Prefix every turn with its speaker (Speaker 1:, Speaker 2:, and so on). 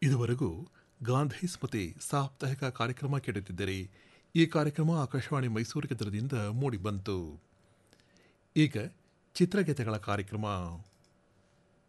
Speaker 1: ಇದುವರೆಗೂ ಗಾಂಧಿ ಸ್ಮೃತಿ ಸಾಪ್ತಾಹಿಕ ಕಾರ್ಯಕ್ರಮ ಕೇಳುತ್ತಿದ್ದರೆ ಈ ಕಾರ್ಯಕ್ರಮ ಆಕಾಶವಾಣಿ ಮೈಸೂರು ಕೇಂದ್ರದಿಂದ ಮೂಡಿಬಂತು. ಈಗ ಚಿತ್ರಗೀತೆಗಳ ಕಾರ್ಯಕ್ರಮ